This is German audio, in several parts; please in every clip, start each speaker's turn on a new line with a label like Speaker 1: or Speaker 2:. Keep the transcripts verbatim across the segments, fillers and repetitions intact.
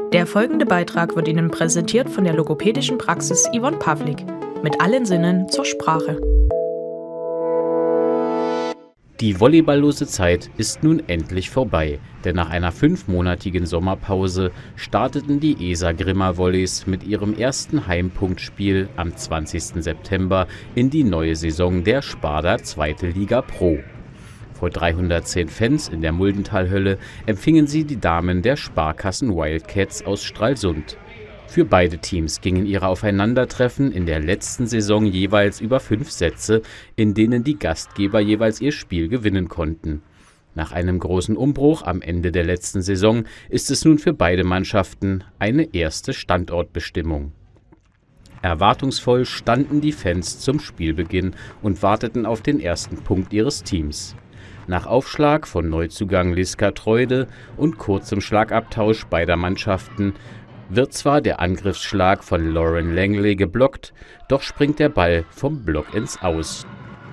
Speaker 1: Der folgende Beitrag wird Ihnen präsentiert von der logopädischen Praxis Yvonne Pawlik. Mit allen Sinnen zur Sprache.
Speaker 2: Die volleyballlose Zeit ist nun endlich vorbei, denn nach einer fünfmonatigen Sommerpause starteten die Eser Grimma Volleys mit ihrem ersten Heimpunktspiel am zwanzigsten September in die neue Saison der Sparda Zweite Liga Pro. Vor dreihundertzehn Fans in der Muldentalhölle empfingen sie die Damen der Sparkassen Wildcats aus Stralsund. Für beide Teams gingen ihre Aufeinandertreffen in der letzten Saison jeweils über fünf Sätze, in denen die Gastgeber jeweils ihr Spiel gewinnen konnten. Nach einem großen Umbruch am Ende der letzten Saison ist es nun für beide Mannschaften eine erste Standortbestimmung. Erwartungsvoll standen die Fans zum Spielbeginn und warteten auf den ersten Punkt ihres Teams. Nach Aufschlag von Neuzugang Liska Treude und kurzem Schlagabtausch beider Mannschaften wird zwar der Angriffsschlag von Lauren Langley geblockt, doch springt der Ball vom Block ins Aus.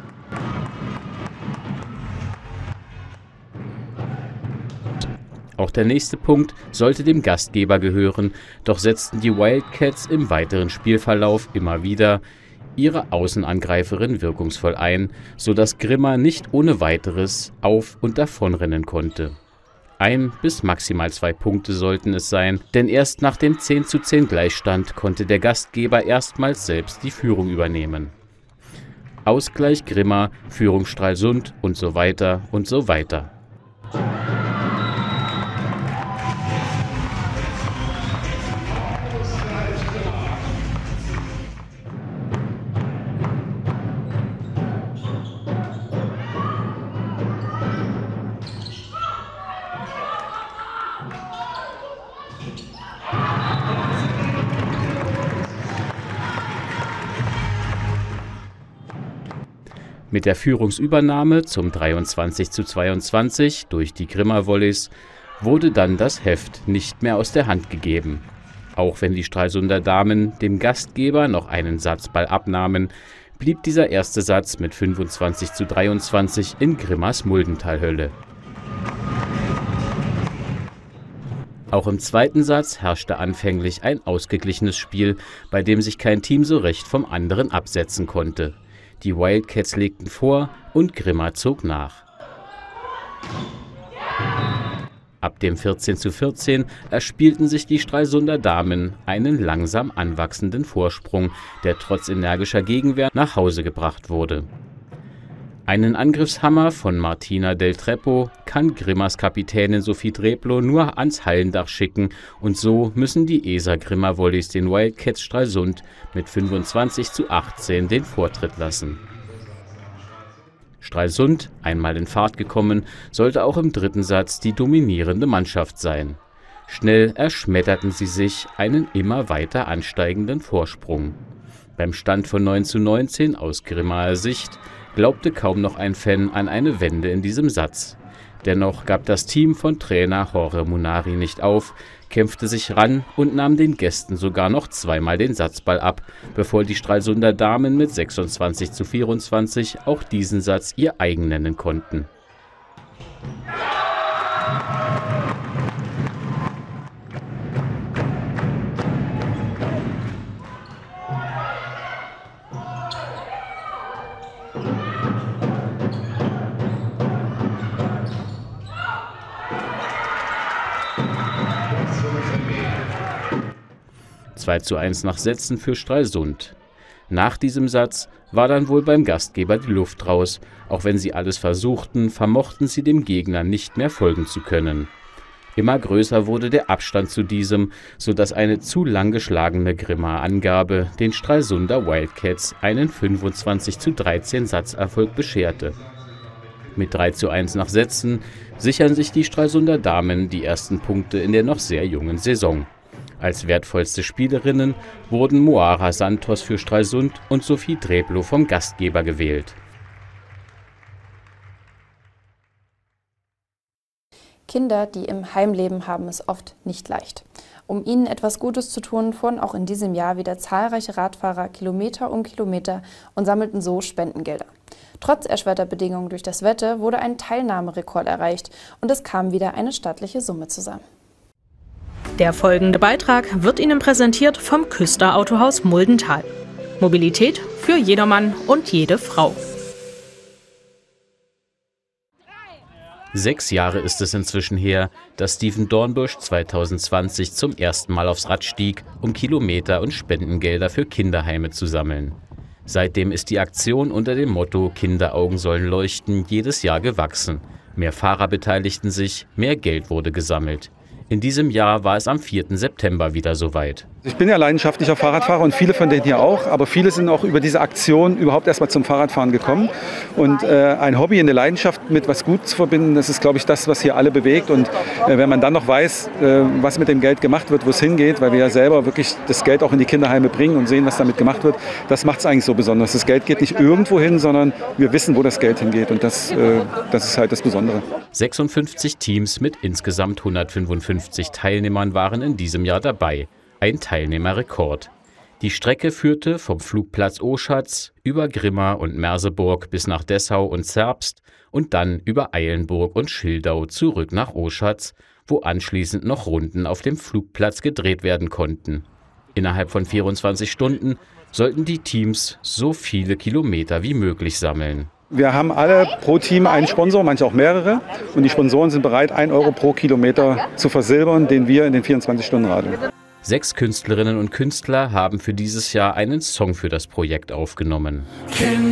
Speaker 2: Auch der nächste Punkt sollte dem Gastgeber gehören, doch setzten die Wildcats im weiteren Spielverlauf immer wieder ihre Außenangreiferin wirkungsvoll ein, sodass Grimma nicht ohne weiteres auf- und davonrennen konnte. Ein bis maximal zwei Punkte sollten es sein, denn erst nach dem zehn zu zehn Gleichstand konnte der Gastgeber erstmals selbst die Führung übernehmen. Ausgleich Grimma, Führung Stralsund und so weiter und so weiter. Mit der Führungsübernahme zum dreiundzwanzig zu zweiundzwanzig durch die Grimma Volleys wurde dann das Heft nicht mehr aus der Hand gegeben. Auch wenn die Stralsunder Damen dem Gastgeber noch einen Satzball abnahmen, blieb dieser erste Satz mit fünfundzwanzig zu dreiundzwanzig in Grimmas Muldentalhölle. Auch im zweiten Satz herrschte anfänglich ein ausgeglichenes Spiel, bei dem sich kein Team so recht vom anderen absetzen konnte. Die Wildcats legten vor und Grimma zog nach. Ab dem vierzehn zu vierzehn erspielten sich die Stralsunder Damen einen langsam anwachsenden Vorsprung, der trotz energischer Gegenwehr nach Hause gebracht wurde. Einen Angriffshammer von Martina Del Treppo kann Grimmas Kapitänin Sophie Dreblo nur ans Hallendach schicken und so müssen die Eser Grimma Volleys den Wildcats Stralsund mit fünfundzwanzig zu achtzehn den Vortritt lassen. Stralsund, einmal in Fahrt gekommen, sollte auch im dritten Satz die dominierende Mannschaft sein. Schnell erschmetterten sie sich einen immer weiter ansteigenden Vorsprung. Beim Stand von neun zu neunzehn aus Grimmaer Sicht glaubte kaum noch ein Fan an eine Wende in diesem Satz. Dennoch gab das Team von Trainer Jorge Munari nicht auf, kämpfte sich ran und nahm den Gästen sogar noch zweimal den Satzball ab, bevor die Stralsunder Damen mit sechsundzwanzig zu vierundzwanzig auch diesen Satz ihr eigen nennen konnten. zwei zu eins nach Sätzen für Stralsund. Nach diesem Satz war dann wohl beim Gastgeber die Luft raus. Auch wenn sie alles versuchten, vermochten sie dem Gegner nicht mehr folgen zu können. Immer größer wurde der Abstand zu diesem, sodass eine zu lang geschlagene Grimma-Angabe den Stralsunder Wildcats einen fünfundzwanzig zu dreizehn Satzerfolg bescherte. Mit drei zu eins nach Sätzen sichern sich die Stralsunder Damen die ersten Punkte in der noch sehr jungen Saison. Als wertvollste Spielerinnen wurden Moara Santos für Stralsund und Sophie Dreblo vom Gastgeber gewählt.
Speaker 3: Kinder, die im Heim leben, haben es oft nicht leicht. Um ihnen etwas Gutes zu tun, fuhren auch in diesem Jahr wieder zahlreiche Radfahrer Kilometer um Kilometer und sammelten so Spendengelder. Trotz erschwerter Bedingungen durch das Wetter wurde ein Teilnahmerekord erreicht und es kam wieder eine stattliche Summe zusammen.
Speaker 1: Der folgende Beitrag wird Ihnen präsentiert vom Küster Autohaus Muldental. Mobilität für jedermann und jede Frau.
Speaker 2: Sechs Jahre ist es inzwischen her, dass Steven Dornbusch zweitausendzwanzig zum ersten Mal aufs Rad stieg, um Kilometer und Spendengelder für Kinderheime zu sammeln. Seitdem ist die Aktion unter dem Motto »Kinderaugen sollen leuchten« jedes Jahr gewachsen. Mehr Fahrer beteiligten sich, mehr Geld wurde gesammelt. In diesem Jahr war es am vierten September wieder soweit.
Speaker 4: Ich bin ja leidenschaftlicher Fahrradfahrer und viele von denen hier auch, aber viele sind auch über diese Aktion überhaupt erst mal zum Fahrradfahren gekommen. Und äh, ein Hobby, eine Leidenschaft mit was Gutes zu verbinden, das ist, glaube ich, das, was hier alle bewegt. Und äh, wenn man dann noch weiß, äh, was mit dem Geld gemacht wird, wo es hingeht, weil wir ja selber wirklich das Geld auch in die Kinderheime bringen und sehen, was damit gemacht wird, das macht es eigentlich so besonders. Das Geld geht nicht irgendwo hin, sondern wir wissen, wo das Geld hingeht. Und das, äh, das ist halt das Besondere.
Speaker 2: sechsundfünfzig Teams mit insgesamt hundertfünfundfünfzig Teilnehmern waren in diesem Jahr dabei. Ein Teilnehmerrekord. Die Strecke führte vom Flugplatz Oschatz über Grimma und Merseburg bis nach Dessau und Zerbst und dann über Eilenburg und Schildau zurück nach Oschatz, wo anschließend noch Runden auf dem Flugplatz gedreht werden konnten. Innerhalb von vierundzwanzig Stunden sollten die Teams so viele Kilometer wie möglich sammeln.
Speaker 4: Wir haben alle pro Team einen Sponsor, manche auch mehrere. Und die Sponsoren sind bereit, ein Euro pro Kilometer zu versilbern, den wir in den vierundzwanzig Stunden radeln.
Speaker 2: Sechs Künstlerinnen und Künstler haben für dieses Jahr einen Song für das Projekt aufgenommen.